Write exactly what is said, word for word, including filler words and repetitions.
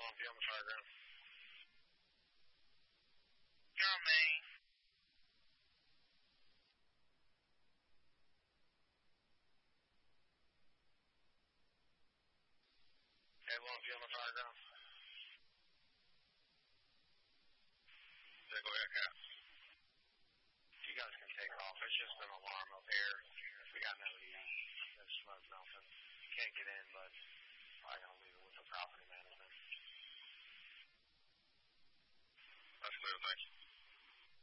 one P on the fire ground. You're on Main. Okay, one P on the fire ground. Yeah, go ahead, Cap. You guys can take off. It's just an alarm up here. We got no heat. There's smoke melting. Can't get in, but I'm going to leave it with the property management. That's clear, thanks.